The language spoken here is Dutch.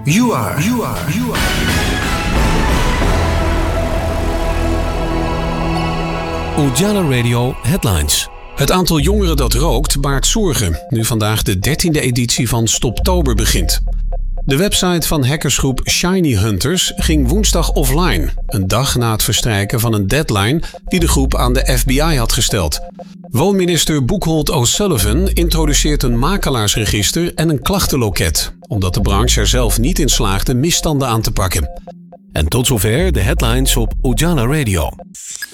You are. Ujala Radio Headlines. Het aantal jongeren dat rookt baart zorgen, nu vandaag de 13e editie van Stoptober begint. De website van hackersgroep Shiny Hunters ging woensdag offline, een dag na het verstrijken van een deadline die de groep aan de FBI had gesteld. Woonminister Buchholz O'Sullivan introduceert een makelaarsregister en een klachtenloket, omdat de branche er zelf niet in slaagde misstanden aan te pakken. En tot zover de headlines op Ujala Radio.